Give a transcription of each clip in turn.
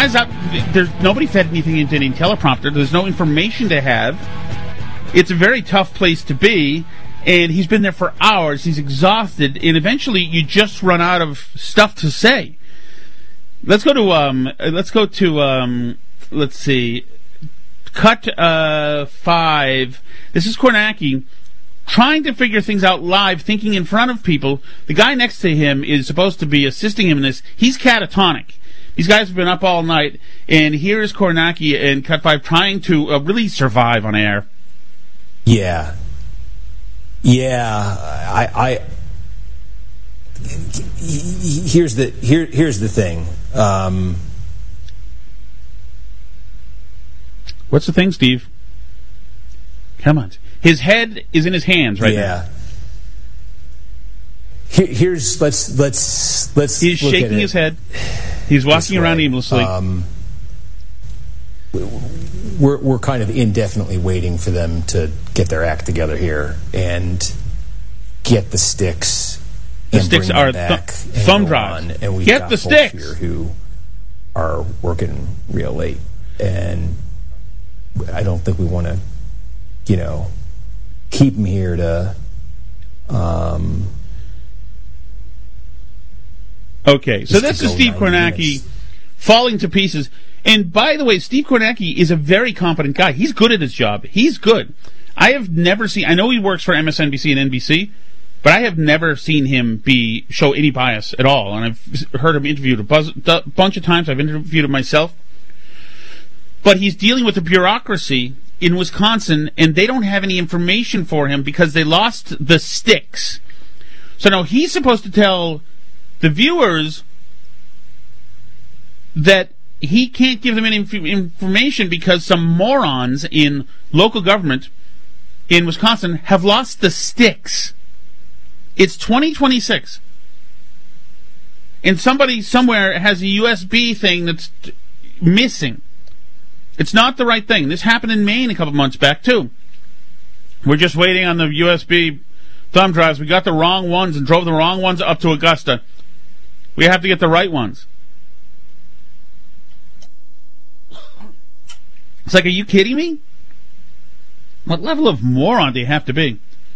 guy's out. There's nobody fed anything into any teleprompter. There's no information to have. It's a very tough place to be, and he's been there for hours. He's exhausted, and eventually you just run out of stuff to say. Let's go to let's see, cut 5. This is Kornacki trying to figure things out live, thinking in front of people. The guy next to him is supposed to be assisting him in this. He's catatonic. These guys have been up all night, and here is Kornacki in cut 5 trying to really survive on air. Yeah. Here's the thing. What's the thing, Steve? Come on. His head is in his hands right now. Let's He's shaking his head. He's walking around aimlessly. We're kind of indefinitely waiting for them to get their act together here and get the sticks. The sticks are thumb drives. And we've get got the folks sticks here who are working real late, and I don't think we want to, keep them here to. Okay, so this is Steve Kornacki falling to pieces. And by the way, Steve Kornacki is a very competent guy. He's good at his job. He's good. I have never seen. I know he works for MSNBC and NBC, but I have never seen him show any bias at all. And I've heard him interviewed a bunch of times. I've interviewed him myself. But he's dealing with the bureaucracy in Wisconsin, and they don't have any information for him because they lost the sticks. So now he's supposed to tell the viewers that he can't give them any information because some morons in local government in Wisconsin have lost the sticks. It's 2026. And somebody somewhere has a USB thing that's missing. It's not the right thing. This happened in Maine a couple months back, too. We're just waiting on the USB thumb drives. We got the wrong ones and drove the wrong ones up to Augusta. We have to get the right ones. It's like, are you kidding me? What level of moron do you have to be?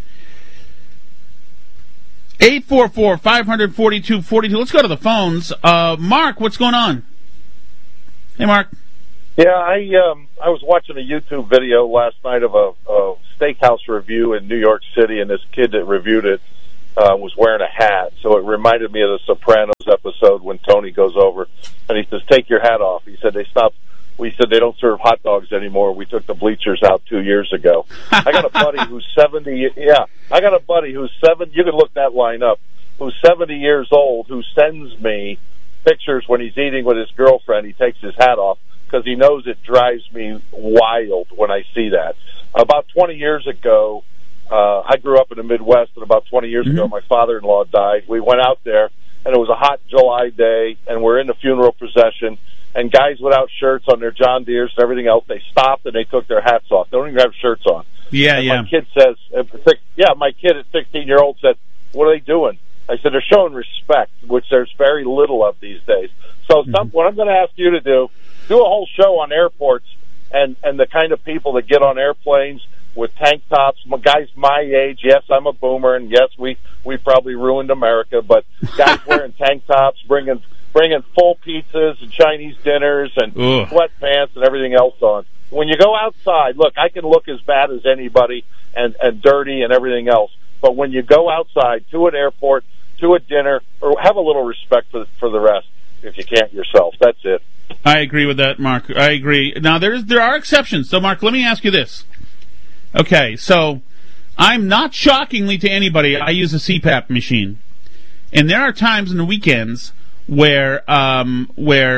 844-542-42. Let's go to the phones. Mark, what's going on? Hey, Mark. Yeah, I was watching a YouTube video last night of a steakhouse review in New York City, and this kid that reviewed it was wearing a hat. So it reminded me of the Sopranos episode when Tony goes over, and he says, "Take your hat off." He said, We said they don't serve hot dogs anymore. We took the bleachers out 2 years ago. I got a buddy who's 70. Yeah, I got a buddy who's 7. You can look that line up. Who's 70 years old, who sends me pictures when he's eating with his girlfriend. He takes his hat off because he knows it drives me wild when I see that. About 20 years ago, I grew up in the Midwest, and about 20 years ago, my father-in-law died. We went out there, and it was a hot July day, and we're in the funeral procession. And guys without shirts on their John Deeres and everything else, they stopped and they took their hats off. They don't even have shirts on. My kid says, my kid at 16-year-old said, "What are they doing?" I said, "They're showing respect," which there's very little of these days. So what I'm going to ask you to do a whole show on airports and the kind of people that get on airplanes with tank tops, guys my age. Yes, I'm a boomer, and yes, we probably ruined America, but guys wearing tank tops, bringing full pizzas and Chinese dinners and sweatpants and everything else on. When you go outside, look, I can look as bad as anybody and dirty and everything else. But when you go outside to an airport, to a dinner, or have a little respect for the rest, if you can't yourself. That's it. I agree with that, Mark. I agree. Now, there are exceptions. So, Mark, let me ask you this. Okay, so I'm not shockingly to anybody, I use a CPAP machine. And there are times in the weekends where my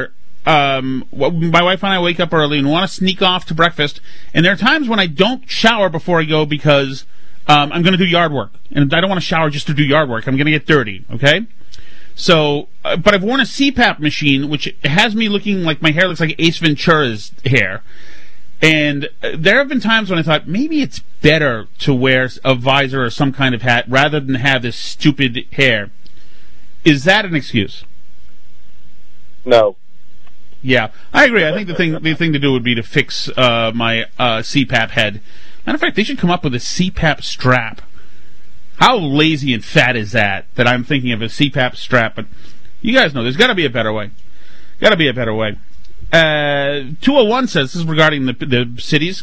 wife and I wake up early and want to sneak off to breakfast, and there are times when I don't shower before I go because I'm going to do yard work, and I don't want to shower just to do yard work. I'm going to get dirty, okay? So, but I've worn a CPAP machine, which has me looking like my hair looks like Ace Ventura's hair, and there have been times when I thought maybe it's better to wear a visor or some kind of hat rather than have this stupid hair. Is that an excuse? No. Yeah, I agree. I think the thing to do would be to fix my CPAP head. Matter of fact, they should come up with a CPAP strap. How lazy and fat is that I'm thinking of a CPAP strap? But you guys know there's got to be a better way. 201 says, this is regarding the cities.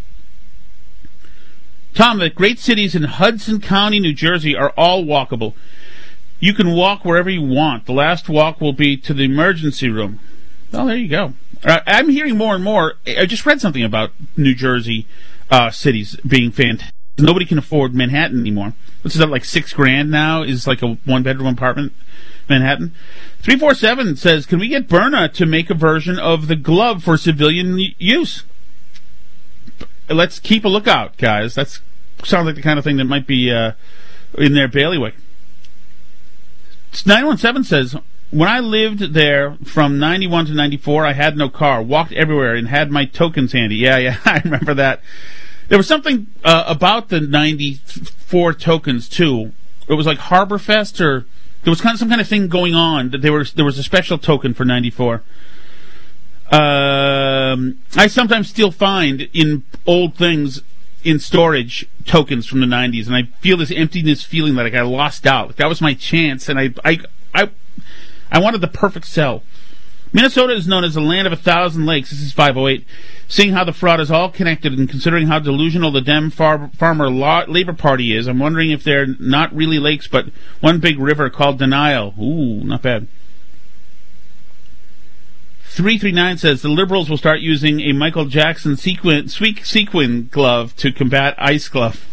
Tom, the great cities in Hudson County, New Jersey are all walkable. You can walk wherever you want. The last walk will be to the emergency room. Well, there you go. I'm hearing more and more. I just read something about New Jersey cities being fantastic. Nobody can afford Manhattan anymore. Which is that like $6,000 now? Is like a 1-bedroom apartment, Manhattan. 347 says, can we get Berna to make a version of the glove for civilian use? Let's keep a lookout, guys. That sounds like the kind of thing that might be in their bailiwick. 917 says, when I lived there from 91 to 94, I had no car, walked everywhere, and had my tokens handy. Yeah, I remember that. There was something about the 94 tokens, too. It was like Harborfest, or there was some kind of thing going on. There was a special token for 94. I sometimes still find in old things in storage tokens from the 90s, and I feel this emptiness feeling that I lost out. Like that was my chance, and I wanted the perfect sell. Minnesota is known as the land of 1,000 lakes. This is 508. Seeing how the fraud is all connected and considering how delusional the Dem Farmer Labor Party is, I'm wondering if they're not really lakes, but one big river called denial. Ooh, not bad. 339 says the Liberals will start using a Michael Jackson sequin glove to combat ice glove.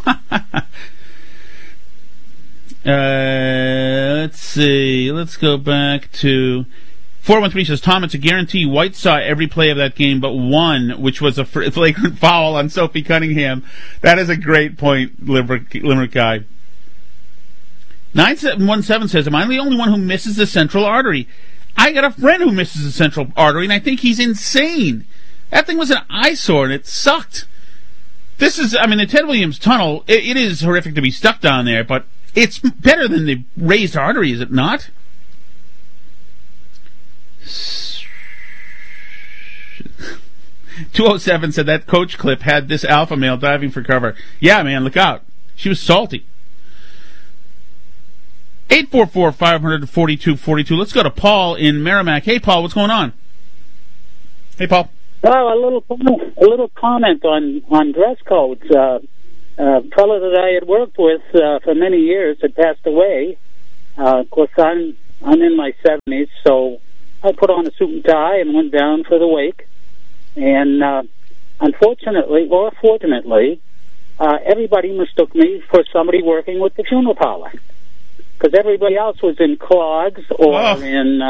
Let's see. Let's go back to 413 says, Tom, it's a guarantee White saw every play of that game but one, which was a flagrant foul on Sophie Cunningham. That is a great point, Limerick guy. 9717 says, am I the only one who misses the central artery? I got a friend who misses the central artery, and I think he's insane. That thing was an eyesore, and it sucked. The Ted Williams Tunnel, it is horrific to be stuck down there, but it's better than the raised artery, is it not? 207 said that coach clip had this alpha male diving for cover. Yeah, man, look out. She was salty. 844-500-4242. Let's go to Paul in Merrimack. Hey, Paul, what's going on? Hey, Paul. Well, a little comment on dress codes. A fellow that I had worked with for many years had passed away. Of course, I'm in my 70s, so I put on a suit and tie and went down for the wake. And unfortunately, or fortunately, everybody mistook me for somebody working with the funeral parlor. Because everybody else was in clogs or in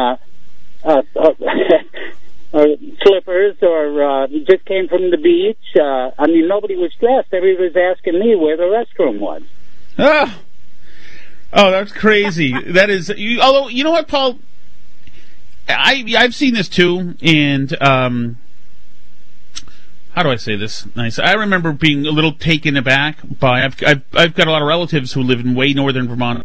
slippers or just came from the beach. Nobody was dressed. Everybody was asking me where the restroom was. Oh, that's crazy. That is. Although, you know what, Paul? I've seen this too, and how do I say this nice? I remember being a little taken aback by. I've got a lot of relatives who live in way northern Vermont.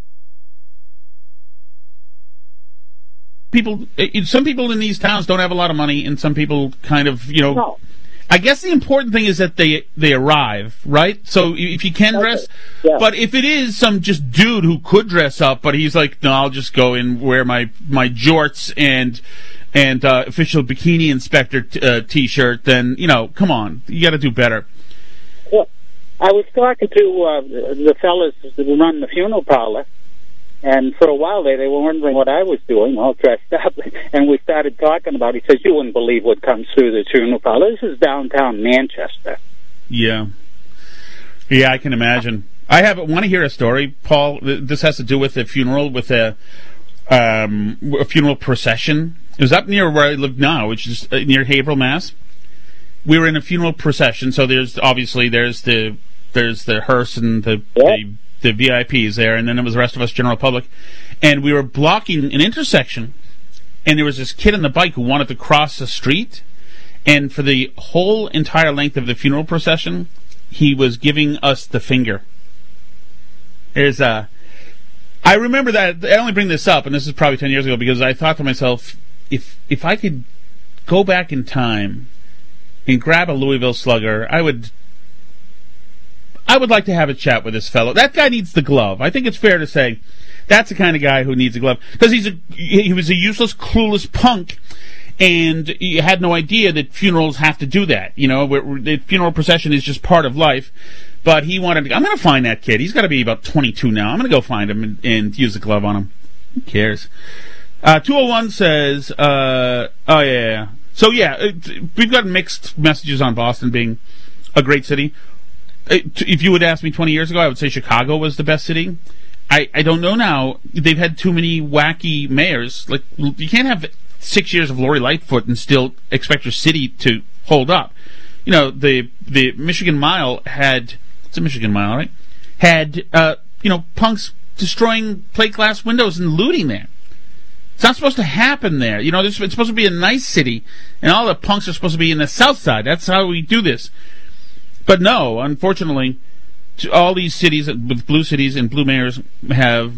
Some people in these towns don't have a lot of money, and some people kind of, No. I guess the important thing is that they arrive, right? So if you can dress, yeah. But if it is some just dude who could dress up, but he's like, no, I'll just go and wear my jorts and official bikini inspector T-shirt, then come on, you got to do better. Well, I was talking to the fellas that run the funeral parlor. And for a while there, they were wondering what I was doing, all dressed up. And we started talking about it. He says, you wouldn't believe what comes through the funeral parlor. This is downtown Manchester. Yeah. Yeah, I can imagine. I want to hear a story, Paul. This has to do with a funeral, with a funeral procession. It was up near where I live now, which is near Haverhill, Mass. We were in a funeral procession, so there's the hearse and the VIPs there, and then it was the rest of us, general public, and we were blocking an intersection, and there was this kid on the bike who wanted to cross the street, and for the whole entire length of the funeral procession, he was giving us the finger. I remember that. I only bring this up, and this is probably 10 years ago, because I thought to myself, if I could go back in time and grab a Louisville Slugger, I would like to have a chat with this fellow. That guy needs the glove. I think it's fair to say that's the kind of guy who needs a glove, because he was a useless, clueless punk, and he had no idea that funerals have to do that. You know, the funeral procession is just part of life. But he wanted to. I'm going to find that kid. He's got to be about 22 now. I'm going to go find him and use the glove on him. Who cares? 201 says, oh yeah. So yeah, we've got mixed messages on Boston being a great city. If you would ask me 20 years ago, I would say Chicago was the best city. I don't know now. They've had too many wacky mayors. Like, you can't have 6 years of Lori Lightfoot and still expect your city to hold up. You know, the Michigan Mile had, it's a Michigan Mile, right? Had, punks destroying plate glass windows and looting there. It's not supposed to happen there. You know, it's supposed to be a nice city, and all the punks are supposed to be in the south side. That's how we do this. But no, unfortunately, all these cities with blue cities and blue mayors have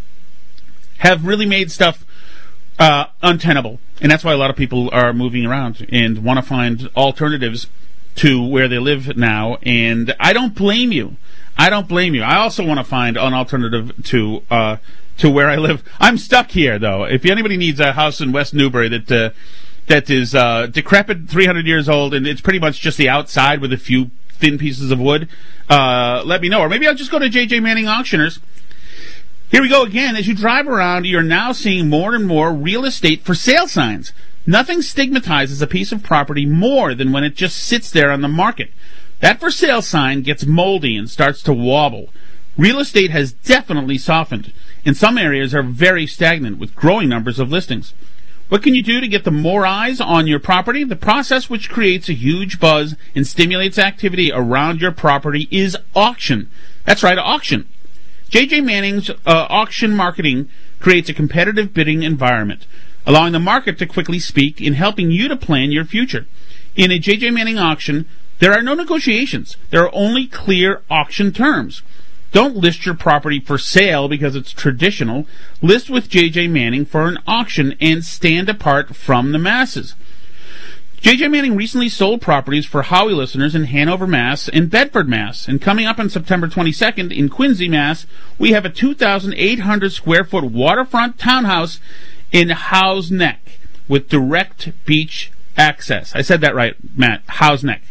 really made stuff untenable. And that's why a lot of people are moving around and want to find alternatives to where they live now. And I don't blame you. I also want to find an alternative to where I live. I'm stuck here, though. If anybody needs a house in West Newbury that is decrepit, 300 years old, and it's pretty much just the outside with a few thin pieces of wood, let me know. Or maybe I'll just go to J.J. Manning Auctioners. Here we go again. As you drive around, you're now seeing more and more real estate for sale signs. Nothing stigmatizes a piece of property more than when it just sits there on the market. That for sale sign gets moldy and starts to wobble. Real estate has definitely softened, and some areas are very stagnant with growing numbers of listings. What can you do to get the more eyes on your property? The process which creates a huge buzz and stimulates activity around your property is auction. That's right, auction. J.J. Manning's auction marketing creates a competitive bidding environment, allowing the market to quickly speak and helping you to plan your future. In a J.J. Manning auction, there are no negotiations. There are only clear auction terms. Don't list your property for sale because it's traditional. List with J.J. Manning for an auction and stand apart from the masses. J.J. Manning recently sold properties for Howie listeners in Hanover, Mass. and Bedford, Mass. And coming up on September 22nd in Quincy, Mass., we have a 2,800 square foot waterfront townhouse in Howe's Neck with direct beach access. I said that right, Matt. Howe's Neck.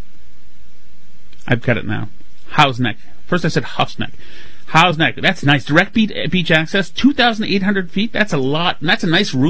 I've got it now. Howe's Neck. First I said Huff's Neck. Howe's Neck. That's nice. Direct beach access. 2,800 feet. That's a lot. And that's a nice roof.